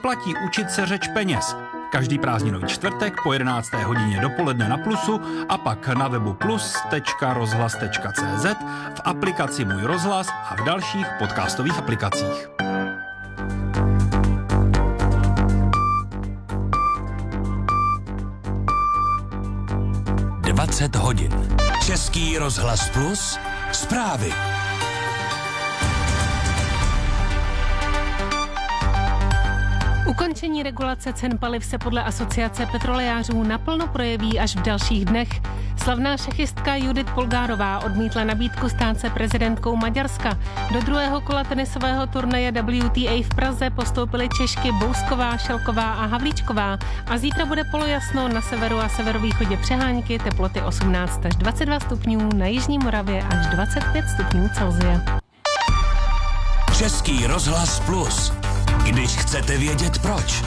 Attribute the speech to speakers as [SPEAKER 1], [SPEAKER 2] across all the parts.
[SPEAKER 1] Platí učit se řeč peněz. Každý prázdninový čtvrtek po 11. hodině dopoledne na Plusu a pak na webu plus.rozhlas.cz, v aplikaci Můj rozhlas a v dalších podcastových aplikacích.
[SPEAKER 2] hodin. Český rozhlas Plus, zprávy.
[SPEAKER 3] Ukončení regulace cen paliv se podle Asociace petrolejářů naplno projeví až v dalších dnech. Slavná šachistka Judith Polgárová odmítla nabídku stát se prezidentkou Maďarska. Do druhého kola tenisového turnaje WTA v Praze postoupily Češky Bousková, Šelková a Havlíčková a zítra bude polojasno na severu a severovýchodě přehánky, teploty 18 až 22 stupňů, na jižní Moravě až 25 stupňů Celsia.
[SPEAKER 2] Český rozhlas Plus. Když chcete vědět proč.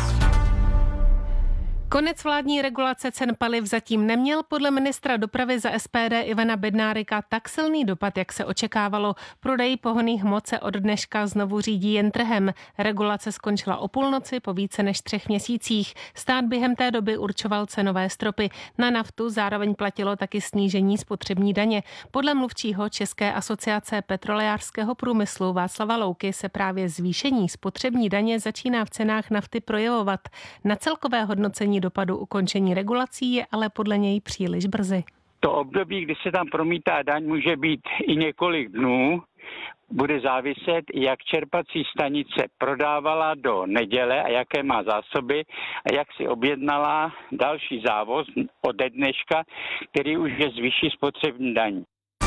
[SPEAKER 3] Konec vládní regulace cen paliv zatím neměl podle ministra dopravy za SPD Ivana Bednárika tak silný dopad, jak se očekávalo. Prodej pohonných hmot se od dneška znovu řídí jen trhem. Regulace skončila o půlnoci po více než 3 měsících. Stát během té doby určoval cenové stropy. Na naftu zároveň platilo taky snížení spotřební daně. Podle mluvčího České asociace petrolejářského průmyslu Václava Louky se právě zvýšení spotřební daně začíná v cenách nafty projevovat. Na celkové hodnocení dopadu ukončení regulací je ale podle něj příliš brzy.
[SPEAKER 4] To období, kdy se tam promítá daň, může být i několik dnů. Bude záviset, jak čerpací stanice prodávala do neděle a jaké má zásoby a jak si objednala další závoz ode dneška, který už je zvýší spotřební daň.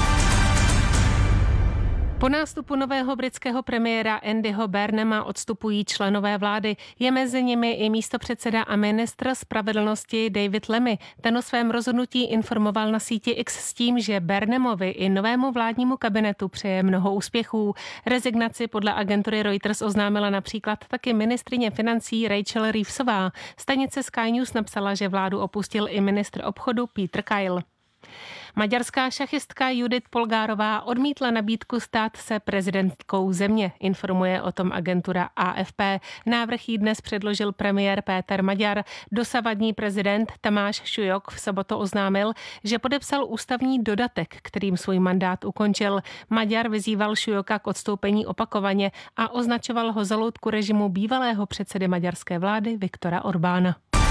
[SPEAKER 3] Po nástupu nového britského premiéra Andyho Burnhama odstupují členové vlády. Je mezi nimi i místopředseda a ministr spravedlnosti David Lammy. Ten o svém rozhodnutí informoval na síti X s tím, že Burnhamovi i novému vládnímu kabinetu přeje mnoho úspěchů. Rezignaci podle agentury Reuters oznámila například taky ministryně financí Rachel Reevesová. Stanice Sky News napsala, že vládu opustil i ministr obchodu Peter Kyle. Maďarská šachistka Judith Polgárová odmítla nabídku stát se prezidentkou země, informuje o tom agentura AFP. Návrh jí dnes předložil premiér Péter Maďar. Dosavadní prezident Tamáš Šujok v sobotu oznámil, že podepsal ústavní dodatek, kterým svůj mandát ukončil. Maďar vyzýval Šujoka k odstoupení opakovaně a označoval ho za loutku režimu bývalého předsedy maďarské vlády Viktora Orbána.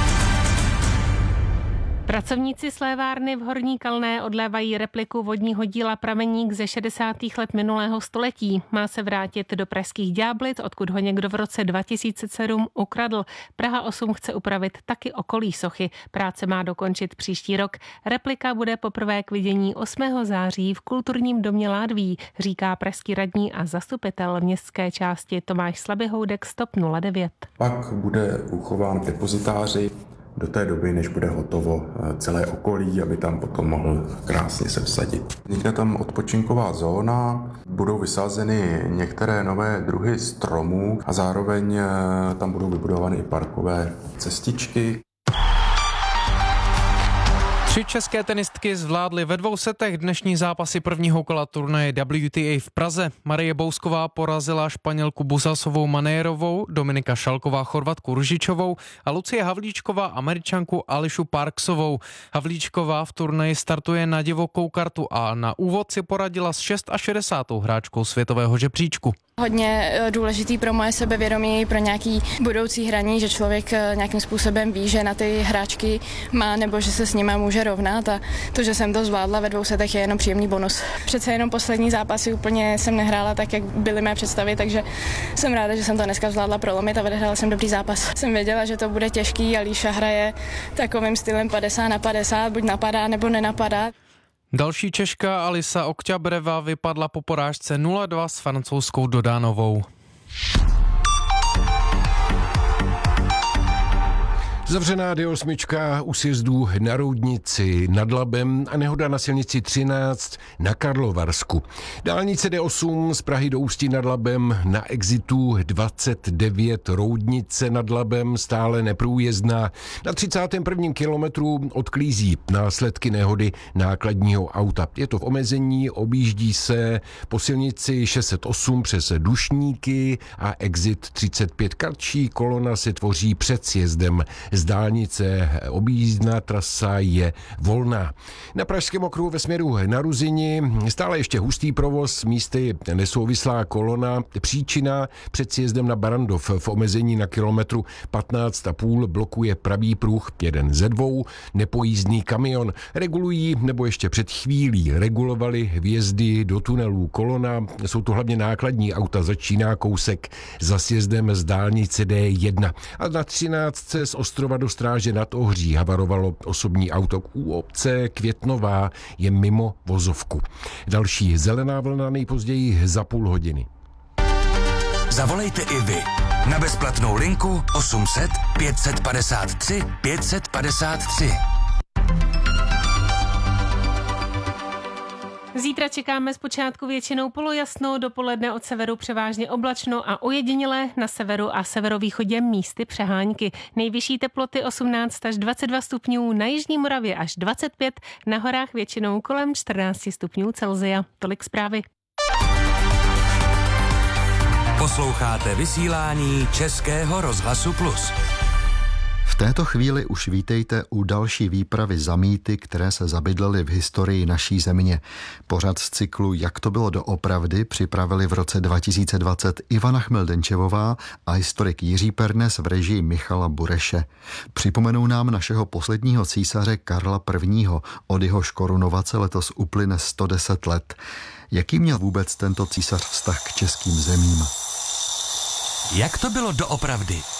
[SPEAKER 3] Pracovníci slévárny v Horní Kalné odlévají repliku vodního díla Prameník ze 60. let minulého století. Má se vrátit do pražských Ďáblic, odkud ho někdo v roce 2007 ukradl. Praha 8 chce upravit taky okolí sochy. Práce má dokončit příští rok. Replika bude poprvé k vidění 8. září v kulturním domě Ládví, říká pražský radní a zastupitel městské části Tomáš Slabyhoudek z TOP 09.
[SPEAKER 5] Pak bude uchován v depozitáři do té doby, než bude hotovo celé okolí, aby tam potom mohl krásně se vsadit. Vznikne tam odpočinková zóna, budou vysázeny některé nové druhy stromů a zároveň tam budou vybudovány i parkové cestičky.
[SPEAKER 6] 3 české tenistky zvládly ve 2 setech dnešní zápasy prvního kola turnaje WTA v Praze. Marie Bousková porazila Španělku Busasovou Manérovou, Dominika Šalková Chorvatku Ružičovou a Lucie Havlíčková Američanku Ališu Parksovou. Havlíčková v turnaji startuje na divokou kartu a na úvod si poradila s 66. hráčkou světového žebříčku.
[SPEAKER 7] Hodně důležitý pro moje sebevědomí, pro nějaký budoucí hraní, že člověk nějakým způsobem ví, že na ty hráčky má nebo že se s nimi může rovnat a to, že jsem to zvládla ve 2 setech je jenom příjemný bonus. Přece jenom poslední zápasy úplně jsem nehrála tak, jak byly mé představy, takže jsem ráda, že jsem to dneska zvládla prolomit a odehrála jsem dobrý zápas. Jsem věděla, že to bude těžký a Líša hraje takovým stylem 50-50, buď napadá nebo nenapadá.
[SPEAKER 6] Další Češka Alisa Okťabreva vypadla po porážce 0-2 s francouzskou Dodánovou.
[SPEAKER 8] Zavřená D8 u sjezdu na Roudnici nad Labem a nehoda na silnici 13 na Karlovarsku. Dálnice D8 z Prahy do Ústí nad Labem na exitu 29 Roudnice nad Labem stále neprůjezdná. Na 31. kilometru odklízí následky nehody nákladního auta. Je to v omezení, objíždí se po silnici 608 přes Dušníky a exit 35. Kratší kolona se tvoří před sjezdem z dálnice. Objízdná trasa je volná. Na Pražském okruhu ve směru na Ruzini stále ještě hustý provoz, místy nesouvislá kolona. Příčina před sjezdem na Barandov v omezení na kilometru 15,5 blokuje pravý pruh, jeden ze dvou, nepojízdný kamion. Regulují, nebo ještě před chvílí regulovali vjezdy do tunelů. Kolona, jsou to hlavně nákladní auta, začíná kousek za sjezdem z dálnice D1. A na 13 z Ostrova do Stráže nad Ohří havarovalo osobní auto. U obce Květnová je mimo vozovku. Další zelená vlna nejpozději za půl hodiny.
[SPEAKER 2] Zavolejte i vy na bezplatnou linku 800 553 553.
[SPEAKER 3] Zítra čekáme zpočátku většinou polojasno, dopoledne od severu převážně oblačno a ojediněle na severu a severovýchodě místy přehánky. Nejvyšší teploty 18 až 22 stupňů, na jižní Moravě až 25, na horách většinou kolem 14 stupňů Celsia. Tolik zprávy.
[SPEAKER 2] Posloucháte vysílání Českého rozhlasu Plus.
[SPEAKER 9] V této chvíli už vítejte u další výpravy za mýty, které se zabydlely v historii naší země. Pořad z cyklu Jak to bylo doopravdy připravili v roce 2020 Ivana Chmeldenčevová a historik Jiří Pernes v režii Michala Bureše. Připomenou nám našeho posledního císaře Karla I. Od jehož korunovace letos uplyne 110 let. Jaký měl vůbec tento císař vztah k českým zemím?
[SPEAKER 2] Jak to bylo doopravdy?